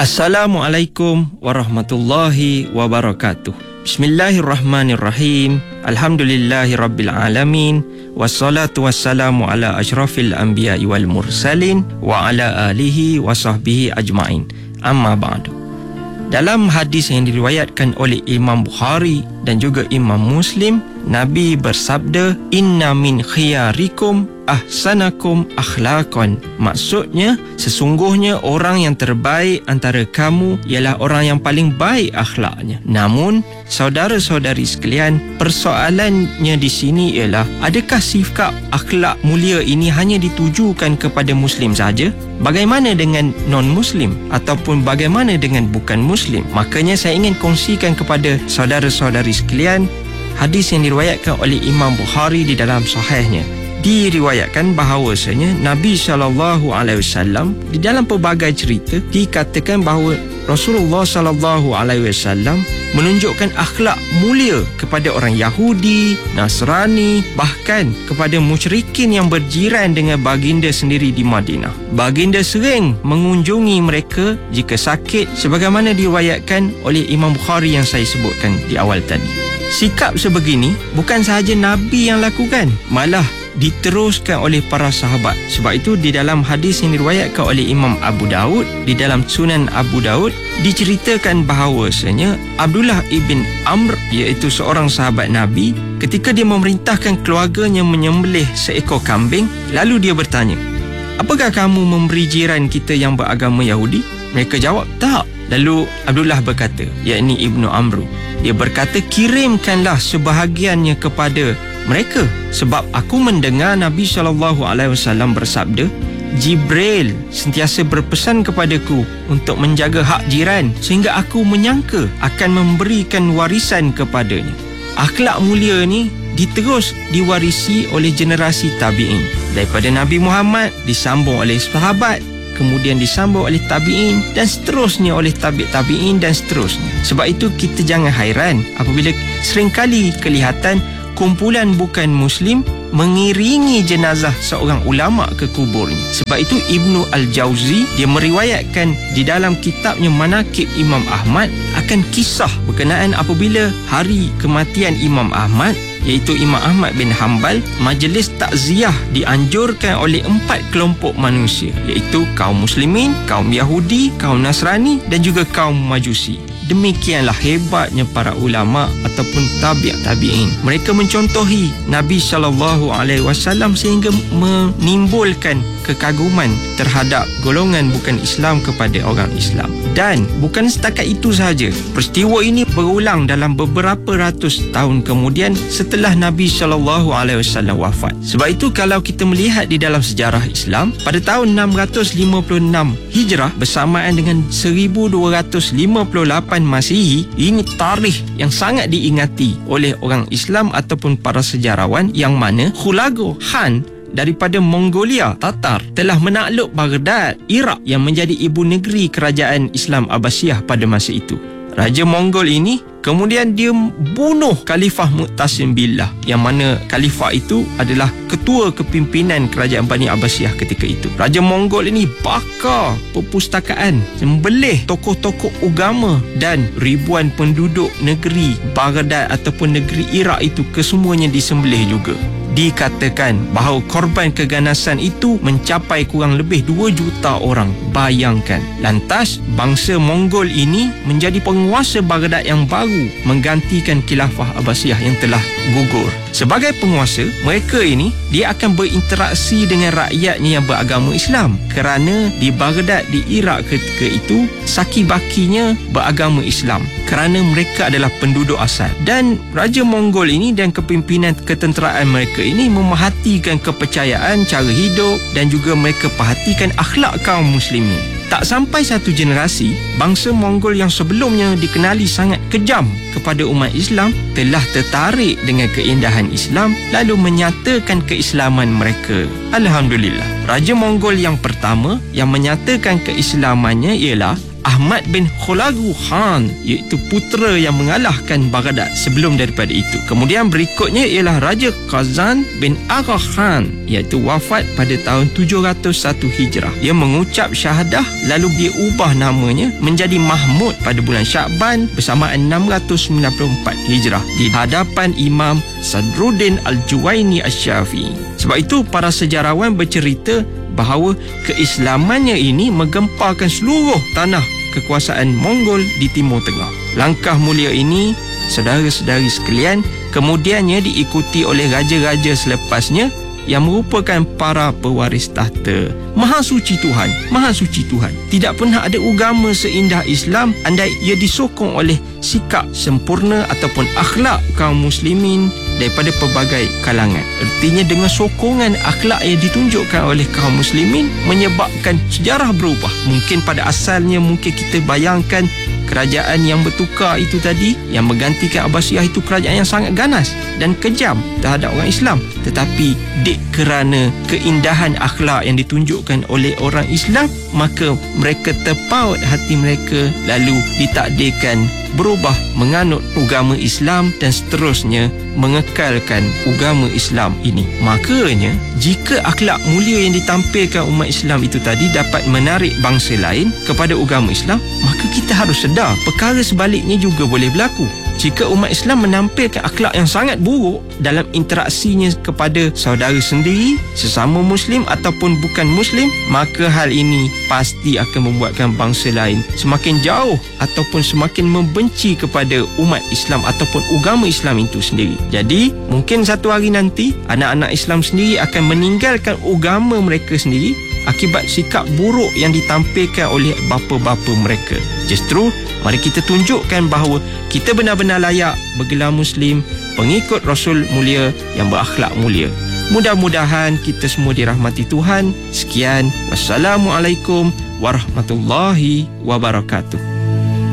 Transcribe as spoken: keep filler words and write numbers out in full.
Assalamualaikum warahmatullahi wabarakatuh. Bismillahirrahmanirrahim. Alhamdulillahi rabbil alamin. Wassalatu wassalamu ala asyrafil anbiya'i wal mursalin wa ala alihi wa sahbihi ajma'in. Amma ba'du. Dalam hadis yang diriwayatkan oleh Imam Bukhari dan juga Imam Muslim, Nabi bersabda, "Inna min khiyarikum ahsanakum akhlaqan." Maksudnya, sesungguhnya orang yang terbaik antara kamu ialah orang yang paling baik akhlaknya. Namun, saudara-saudari sekalian, persoalannya di sini ialah, adakah sikap akhlak mulia ini hanya ditujukan kepada Muslim saja? Bagaimana dengan non-Muslim? Ataupun bagaimana dengan bukan Muslim? Makanya saya ingin kongsikan kepada saudara-saudari sekalian hadis yang diriwayatkan oleh Imam Bukhari di dalam sahihnya. Diriwayatkan bahawasanya Nabi sallallahu alaihi wasallam di dalam pelbagai cerita dikatakan bahawa Rasulullah sallallahu alaihi wasallam menunjukkan akhlak mulia kepada orang Yahudi, Nasrani, bahkan kepada musyrikin yang berjiran dengan baginda sendiri di Madinah. Baginda sering mengunjungi mereka jika sakit, sebagaimana diriwayatkan oleh Imam Bukhari yang saya sebutkan di awal tadi. Sikap sebegini bukan sahaja Nabi yang lakukan, malah diteruskan oleh para sahabat. Sebab itu di dalam hadis yang diriwayatkan oleh Imam Abu Daud, di dalam Sunan Abu Daud, diceritakan bahawasanya Abdullah ibn Amr, iaitu seorang sahabat Nabi, ketika dia memerintahkan keluarganya menyembelih seekor kambing, lalu dia bertanya, "Apakah kamu memberi jiran kita yang beragama Yahudi?" Mereka jawab, "Tak." Lalu Abdullah berkata, yakni Ibnu Amru, dia berkata, "Kirimkanlah sebahagiannya kepada mereka, sebab aku mendengar Nabi sallallahu alaihi wasallam bersabda, Jibril sentiasa berpesan kepadaku untuk menjaga hak jiran, sehingga aku menyangka akan memberikan warisan kepadanya." Akhlak mulia ni diterus diwarisi oleh generasi tabi'in. Daripada Nabi Muhammad disambung oleh sahabat, kemudian disambung oleh tabi'in, dan seterusnya oleh tabi' tabi'in dan seterusnya. Sebab itu kita jangan hairan apabila seringkali kelihatan kumpulan bukan Muslim mengiringi jenazah seorang ulama ke kuburnya. Sebab itu Ibnu Al-Jauzi dia meriwayatkan di dalam kitabnya Manaqib Imam Ahmad akan kisah berkenaan apabila hari kematian Imam Ahmad, iaitu Imam Ahmad bin Hanbal, majlis takziah dianjurkan oleh empat kelompok manusia, iaitu kaum Muslimin, kaum Yahudi, kaum Nasrani dan juga kaum Majusi. Demikianlah hebatnya para ulama ataupun tabi' tabi'in. Mereka mencontohi Nabi sallallahu alaihi wasallam sehingga menimbulkan kekaguman terhadap golongan bukan Islam kepada orang Islam. Dan bukan setakat itu sahaja. Peristiwa ini berulang dalam beberapa ratus tahun kemudian setelah Nabi sallallahu alaihi wasallam wafat. Sebab itu kalau kita melihat di dalam sejarah Islam, pada tahun enam ratus lima puluh enam Hijrah bersamaan dengan seribu dua ratus lima puluh lapan Masihi, ini tarikh yang sangat diingati oleh orang Islam ataupun para sejarawan, yang mana Hulagu Khan daripada Mongolia Tatar telah menakluk Baghdad, Iraq, yang menjadi ibu negeri kerajaan Islam Abbasiyah pada masa itu. Raja Mongol ini kemudian dia bunuh Khalifah Mu'tasim Billah, yang mana Khalifah itu adalah ketua kepimpinan kerajaan Bani Abbasiyah ketika itu. Raja Mongol ini bakar perpustakaan, sembelih tokoh-tokoh agama, dan ribuan penduduk negeri Baghdad ataupun negeri Iraq itu kesemuanya disembelih juga. Dikatakan bahawa korban keganasan itu mencapai kurang lebih dua juta orang. Bayangkan. Lantas bangsa Mongol ini menjadi penguasa Baghdad yang baru, menggantikan khilafah Abbasiyah yang telah gugur. Sebagai penguasa, mereka ini dia akan berinteraksi dengan rakyatnya yang beragama Islam, kerana di Baghdad, di Iraq ketika itu saki-bakinya beragama Islam, kerana mereka adalah penduduk asal. Dan Raja Mongol ini dan kepimpinan ketenteraan mereka ini memerhatikan kepercayaan, cara hidup, dan juga mereka perhatikan akhlak kaum muslimin. Tak sampai satu generasi, bangsa Mongol yang sebelumnya dikenali sangat kejam kepada umat Islam telah tertarik dengan keindahan Islam, lalu menyatakan keislaman mereka. Alhamdulillah. Raja Mongol yang pertama yang menyatakan keislamannya ialah Ahmad bin Khulagu Khan, iaitu putera yang mengalahkan Baghdad sebelum daripada itu. Kemudian berikutnya ialah Raja Khazan bin Agha Khan, iaitu wafat pada tahun tujuh ratus satu Hijrah. Dia mengucap syahadah lalu dia ubah namanya menjadi Mahmud pada bulan Syakban bersamaan enam ratus sembilan puluh empat Hijrah di hadapan Imam Sadruddin Al-Juwaini Asy-Syafi'i. Sebab itu para sejarawan bercerita bahawa keislamannya ini menggemparkan seluruh tanah kekuasaan Mongol di Timur Tengah. Langkah mulia ini, saudara-saudari sekalian, kemudiannya diikuti oleh raja-raja selepasnya yang merupakan para pewaris tahta. Maha suci Tuhan, maha suci Tuhan. Tidak pernah ada agama seindah Islam andai ia disokong oleh sikap sempurna ataupun akhlak kaum muslimin daripada pelbagai kalangan. Artinya dengan sokongan akhlak yang ditunjukkan oleh kaum muslimin menyebabkan sejarah berubah. Mungkin pada asalnya mungkin kita bayangkan kerajaan yang bertukar itu tadi, yang menggantikan Abbasiyah itu kerajaan yang sangat ganas dan kejam terhadap orang Islam. Tetapi dek kerana keindahan akhlak yang ditunjukkan oleh orang Islam, maka mereka terpaut hati mereka lalu ditakdirkan berubah menganut agama Islam dan seterusnya mengekalkan agama Islam ini. Makanya jika akhlak mulia yang ditampilkan umat Islam itu tadi dapat menarik bangsa lain kepada agama Islam, maka kita harus sedar perkara sebaliknya juga boleh berlaku. Jika umat Islam menampilkan akhlak yang sangat buruk dalam interaksinya kepada saudara sendiri, sesama Muslim ataupun bukan Muslim, maka hal ini pasti akan membuatkan bangsa lain semakin jauh ataupun semakin membenci kepada umat Islam ataupun agama Islam itu sendiri. Jadi, mungkin satu hari nanti anak-anak Islam sendiri akan meninggalkan agama mereka sendiri akibat sikap buruk yang ditampilkan oleh bapa-bapa mereka. Justru, mari kita tunjukkan bahawa kita benar-benar layak bergelar Muslim, pengikut Rasul mulia yang berakhlak mulia. Mudah-mudahan kita semua dirahmati Tuhan. Sekian. Wassalamualaikum warahmatullahi wabarakatuh.